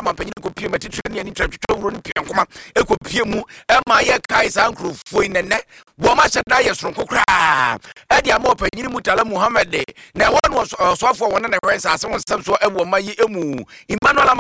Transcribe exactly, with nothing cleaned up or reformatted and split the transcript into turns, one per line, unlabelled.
ama panyin ko pie matitwe ne ani twatwetwe wuro ne piankoma ekopie mu e ma ye kai sankrofo inene bo ma hyeda ye soronko kra e dia ma panyin Mutala Muhammad na won so afo won na hwen sase won sam so e wo ma yi emu Emmanuel